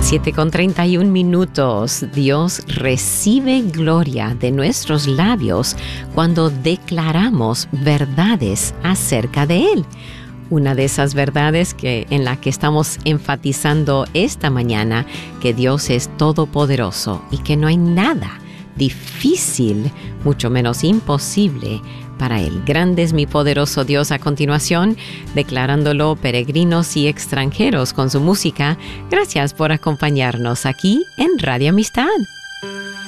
7:31. Dios recibe gloria de nuestros labios cuando declaramos verdades acerca de Él. Una de esas verdades en la que estamos enfatizando esta mañana, que Dios es todopoderoso y que no hay nada difícil, mucho menos imposible, para Él. Grande es mi poderoso Dios. A continuación, declarándolo peregrinos y extranjeros con su música. Gracias por acompañarnos aquí en Radio Amistad.